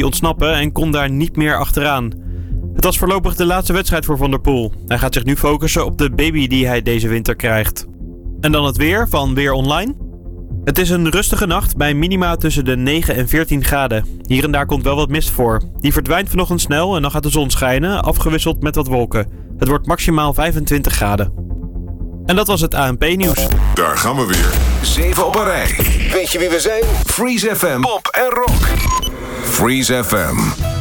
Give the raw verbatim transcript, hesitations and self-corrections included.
ontsnappen en kon daar niet meer achteraan. Het was voorlopig de laatste wedstrijd voor Van der Poel. Hij gaat zich nu focussen op de baby die hij deze winter krijgt. En dan het weer van Weer Online. Het is een rustige nacht bij minima tussen de negen en veertien graden. Hier en daar komt wel wat mist voor. Die verdwijnt vanochtend snel en dan gaat de zon schijnen, afgewisseld met wat wolken. Het wordt maximaal vijfentwintig graden. En dat was het A N P-nieuws. Daar gaan we weer. Zeven op een rij. Weet je wie we zijn? Freeze F M, pop en rock. Freeze F M.